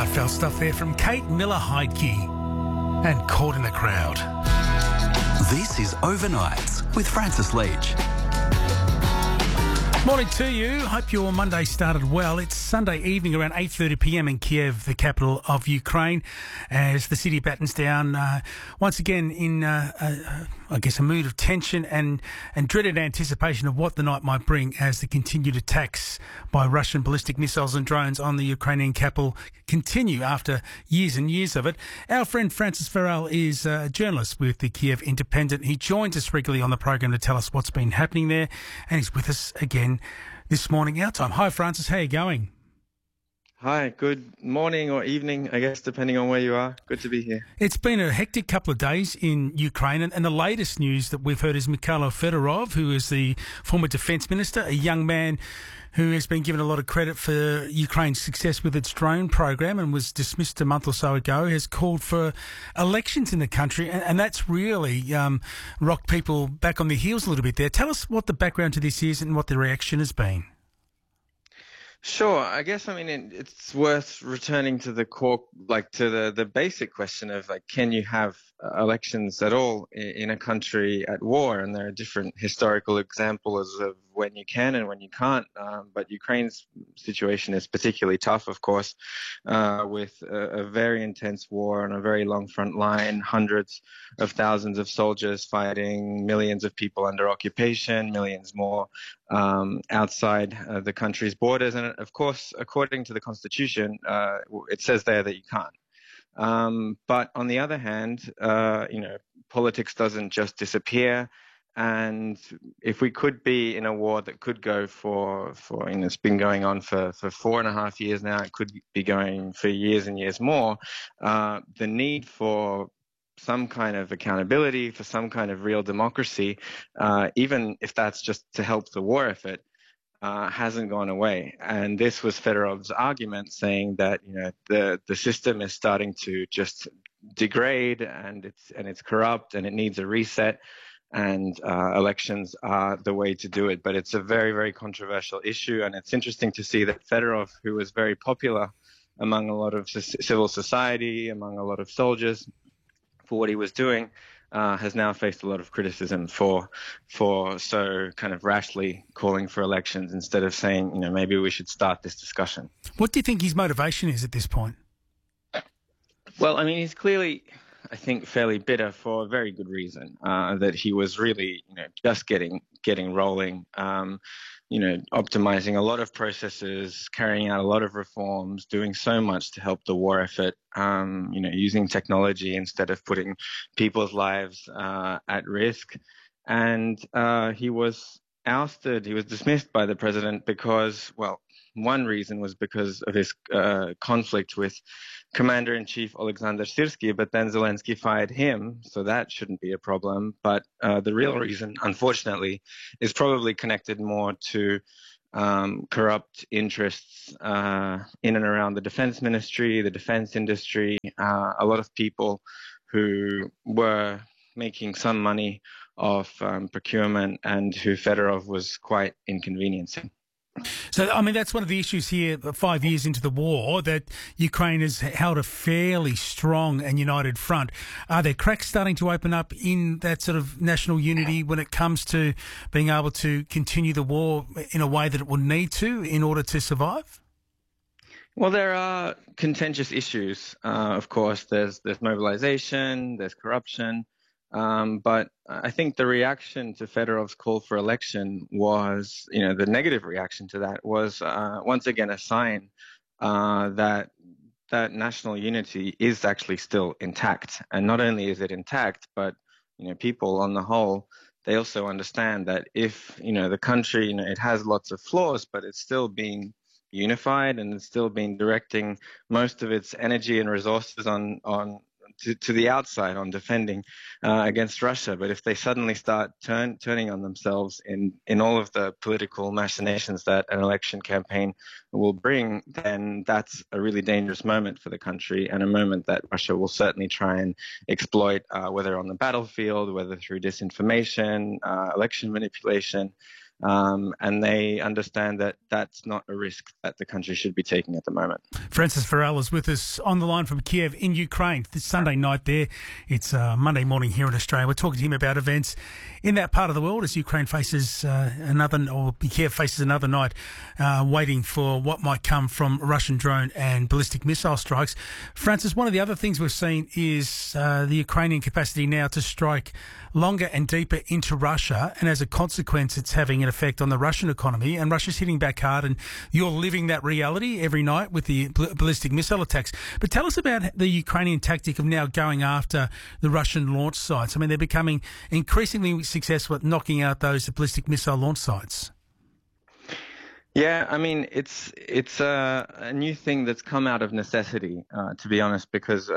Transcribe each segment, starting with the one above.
Heartfelt stuff there from Kate Miller-Heidke and Caught in the Crowd. This is Overnights with Francis Leach. Morning to you. Hope your Monday started well. It's Sunday evening around 8:30pm in Kiev, the capital of Ukraine, as the city battens down once again in, a mood of tension and dreaded anticipation of what the night might bring as the continued attacks by Russian ballistic missiles and drones on the Ukrainian capital continue after years and years of it. Our friend Francis Farrell is a journalist with the Kiev Independent. He joins us regularly on the program to tell us what's been happening there, and he's with us again this morning our time. Hi Francis, how are you going? Hi, good morning or evening, I guess, depending on where you are. Good to be here. It's been a hectic couple of days in Ukraine, and the latest news that we've heard is Mikhailo Fedorov, who is the former defence minister, a young man who has been given a lot of credit for Ukraine's success with its drone program and was dismissed a month or so ago, has called for elections in the country, and that's really rocked people back on their heels a little bit there. Tell us what the background to this is and what the reaction has been. Sure. I guess, it's worth returning to the core, to the basic question of, can you have elections at all in a country at war? And there are different historical examples of when you can and when you can't. But Ukraine's situation is particularly tough, of course, with a very intense war on a very long front line, hundreds of thousands of soldiers fighting, millions of people under occupation, millions more outside the country's borders. And of course, according to the constitution, it says there that you can't. But on the other hand, politics doesn't just disappear. And if we could be in a war that could go for it's been going on for 4.5 years now, it could be going for years and years more, the need for some kind of accountability, for some kind of real democracy, even if that's just to help the war effort, hasn't gone away. And this was Fedorov's argument, saying that the system is starting to just degrade and it's corrupt and it needs a reset, and elections are the way to do it. But it's a very, very controversial issue, and it's interesting to see that Fedorov, who was very popular among a lot of civil society, among a lot of soldiers, for what he was doing, has now faced a lot of criticism for so kind of rashly calling for elections instead of saying, maybe we should start this discussion. What do you think his motivation is at this point? Well, he's clearly, I think, fairly bitter for a very good reason, that he was really, just getting rolling, optimizing a lot of processes, carrying out a lot of reforms, doing so much to help the war effort, using technology instead of putting people's lives at risk. And he was ousted, he was dismissed by the president because, well, one reason was because of his conflict with Commander-in-Chief Alexander Syrsky, but then Zelensky fired him, so that shouldn't be a problem. But the real reason, unfortunately, is probably connected more to corrupt interests in and around the defense ministry, the defense industry, a lot of people who were making some money off procurement and who Fedorov was quite inconveniencing. So, that's one of the issues here, 5 years into the war, that Ukraine has held a fairly strong and united front. Are there cracks starting to open up in that sort of national unity when it comes to being able to continue the war in a way that it would need to in order to survive? Well, there are contentious issues. Of course, there's mobilization, there's corruption. But I think the reaction to Fedorov's call for election was, the negative reaction to that was once again a sign that national unity is actually still intact. And not only is it intact, but people on the whole, they also understand that if the country, it has lots of flaws, but it's still being unified and it's still been directing most of its energy and resources on to the outside on defending against Russia. But if they suddenly start turning on themselves in all of the political machinations that an election campaign will bring, then that's a really dangerous moment for the country, and a moment that Russia will certainly try and exploit, whether on the battlefield, whether through disinformation, election manipulation. And they understand that that's not a risk that the country should be taking at the moment. Francis Farrell is with us on the line from Kiev in Ukraine. This Sunday night there. It's Monday morning here in Australia. We're talking to him about events in that part of the world as Ukraine faces Kiev faces another night waiting for what might come from Russian drone and ballistic missile strikes. Francis, one of the other things we've seen is the Ukrainian capacity now to strike longer and deeper into Russia, and as a consequence it's having an effect on the Russian economy, and Russia's hitting back hard, and you're living that reality every night with the ballistic missile attacks. But tell us about the Ukrainian tactic of now going after the Russian launch sites. I mean, they're becoming increasingly successful at knocking out those ballistic missile launch sites. Yeah, I mean, it's a new thing that's come out of necessity, to be honest, because,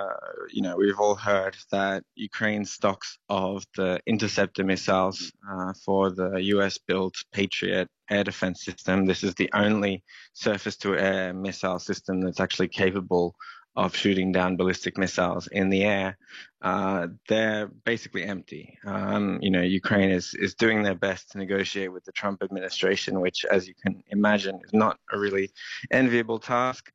we've all heard that Ukraine's stocks of the interceptor missiles for the US-built Patriot air defense system, this is the only surface-to-air missile system that's actually capable of shooting down ballistic missiles in the air, they're basically empty. Ukraine is doing their best to negotiate with the Trump administration, which, as you can imagine, is not a really enviable task.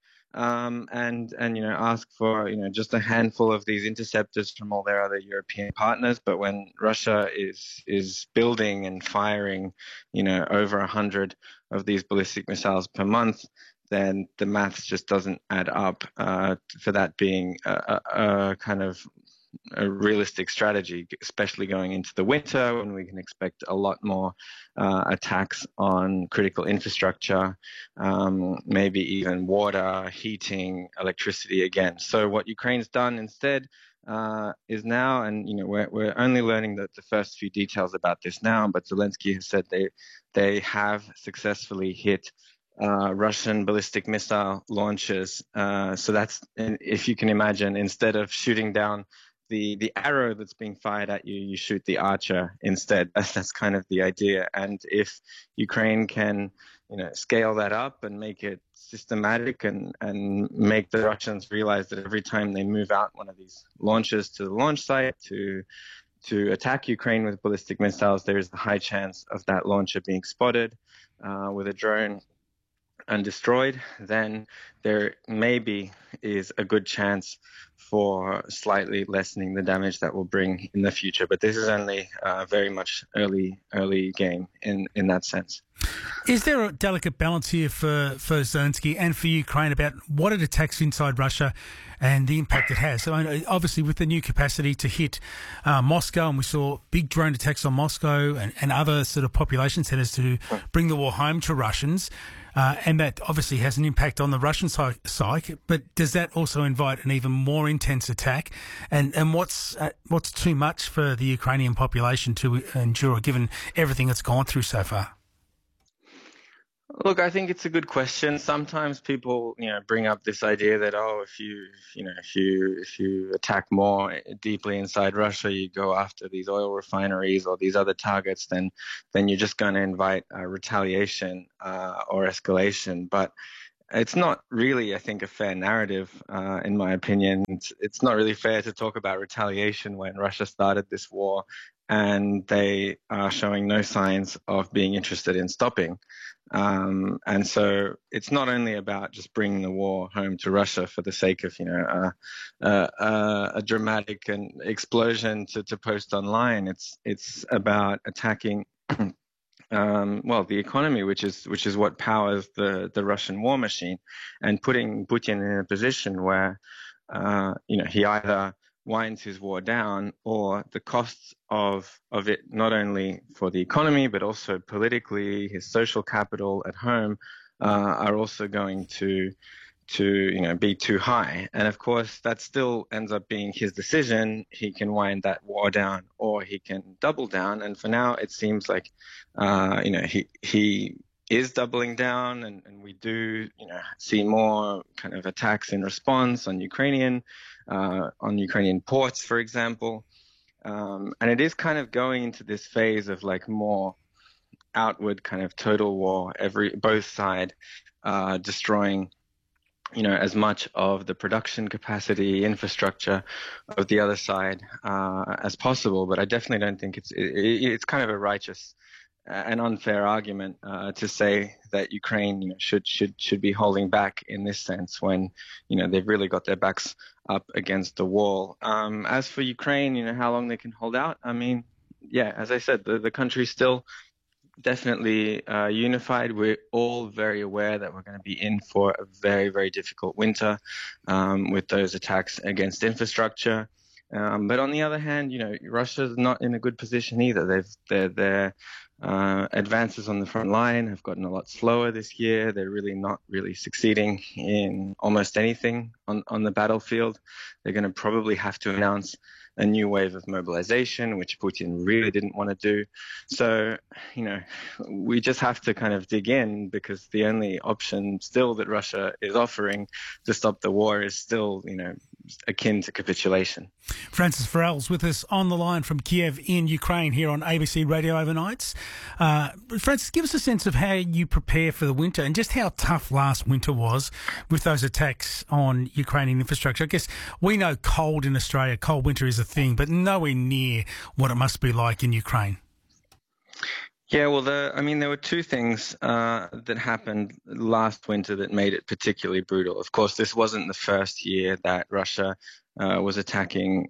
And ask for, just a handful of these interceptors from all their other European partners. But when Russia is building and firing, over 100 of these ballistic missiles per month, then the maths just doesn't add up for that being a kind of a realistic strategy, especially going into the winter when we can expect a lot more attacks on critical infrastructure, maybe even water, heating, electricity again. So what Ukraine's done instead is now, and we're only learning the first few details about this now, but Zelensky has said they have successfully hit Russian ballistic missile launches. So that's, if you can imagine, instead of shooting down the arrow that's being fired at you, you shoot the archer instead. That's kind of the idea. And if Ukraine can, scale that up and make it systematic and make the Russians realize that every time they move out one of these launches to the launch site to attack Ukraine with ballistic missiles, there is a high chance of that launcher being spotted with a drone and destroyed, then there maybe is a good chance for slightly lessening the damage that will bring in the future. But this is only very much early game in that sense. Is there a delicate balance here for Zelensky and for Ukraine about what it attacks inside Russia and the impact it has? So obviously with the new capacity to hit Moscow, and we saw big drone attacks on Moscow and other sort of population centres to bring the war home to Russians, and that obviously has an impact on the Russian psyche, but does that also invite an even more intense attack? And what's too much for the Ukrainian population to endure, given everything that's gone through so far? Look, I think it's a good question. Sometimes people, bring up this idea that, if you attack more deeply inside Russia, you go after these oil refineries or these other targets, then you're just going to invite retaliation or escalation. But it's not really, I think, a fair narrative, in my opinion. It's not really fair to talk about retaliation when Russia started this war and they are showing no signs of being interested in stopping. And so it's not only about just bringing the war home to Russia for the sake of, a dramatic and explosion to post online. It's about attacking, the economy, which is what powers the Russian war machine, and putting Putin in a position where, he either winds his war down, or the costs of it, not only for the economy but also politically, his social capital at home, are also going to be too high. And of course that still ends up being his decision. He can wind that war down or he can double down, and for now it seems like he is doubling down, and we do see more kind of attacks in response on Ukrainian ports, for example. And it is kind of going into this phase of like more outward kind of total war, both side destroying as much of the production capacity, infrastructure of the other side as possible. But I definitely don't think it's kind of a righteous an unfair argument to say that Ukraine, should be holding back in this sense when, they've really got their backs up against the wall. As for Ukraine, how long they can hold out. I mean, yeah, as I said, the country's still definitely unified. We're all very aware that we're going to be in for a very, very difficult winter with those attacks against infrastructure. But on the other hand, Russia's not in a good position either. Their advances on the front line have gotten a lot slower this year. They're not really succeeding in almost anything on the battlefield. They're going to probably have to announce a new wave of mobilization, which Putin really didn't want to do. So, we just have to kind of dig in, because the only option still that Russia is offering to stop the war is still, akin to capitulation. Francis Farrell's with us on the line from Kiev in Ukraine here on ABC Radio Overnights. Francis, give us a sense of how you prepare for the winter and just how tough last winter was with those attacks on Ukrainian infrastructure. I guess we know cold in Australia, cold winter is a thing, but nowhere near what it must be like in Ukraine. Yeah, well, there were two things that happened last winter that made it particularly brutal. Of course, this wasn't the first year that Russia was attacking,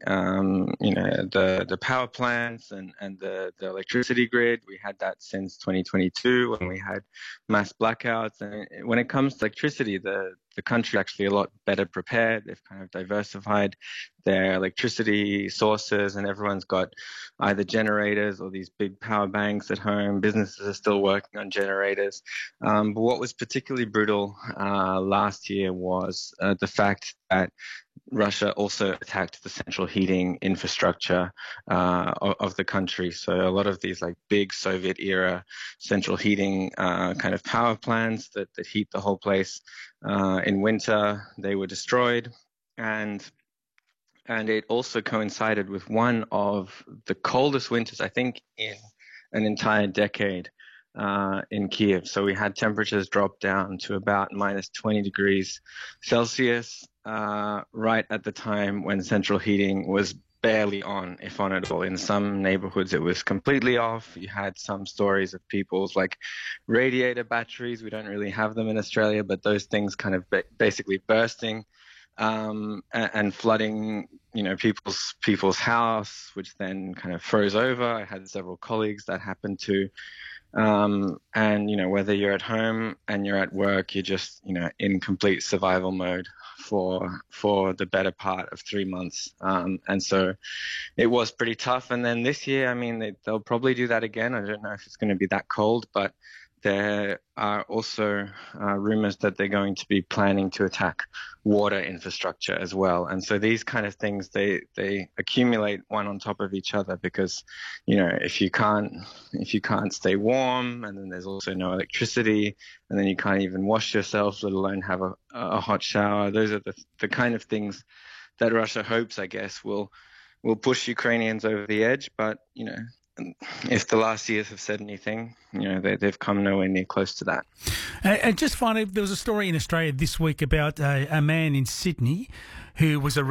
the power plants and the electricity grid. We had that since 2022 when we had mass blackouts. And when it comes to electricity, the country actually a lot better prepared. They've kind of diversified their electricity sources, and everyone's got either generators or these big power banks at home. Businesses are still working on generators. But what was particularly brutal last year was the fact that Russia also attacked the central heating infrastructure of the country. So a lot of these big Soviet era central heating kind of power plants that heat the whole place in winter, they were destroyed. And it also coincided with one of the coldest winters, I think, in an entire decade in Kiev. So we had temperatures drop down to about minus 20 degrees Celsius right at the time when central heating was barely on, if on at all. In some neighborhoods, it was completely off. You had some stories of people's radiator batteries. We don't really have them in Australia, but those things kind of basically bursting and flooding, people's house, which then kind of froze over. I had several colleagues that happened to. And, whether you're at home and you're at work, you're just, in complete survival mode for the better part of 3 months. And so it was pretty tough. And then this year, they'll probably do that again. I don't know if it's going to be that cold, but there are also rumors that they're going to be planning to attack water infrastructure as well. And so these kind of things, they accumulate one on top of each other, because, if you can't stay warm, and then there's also no electricity, and then you can't even wash yourself, let alone have a hot shower. Those are the kind of things that Russia hopes, I guess, will push Ukrainians over the edge. But, if the last years have said anything, they've come nowhere near close to that. And just finally, there was a story in Australia this week about a man in Sydney who was arrested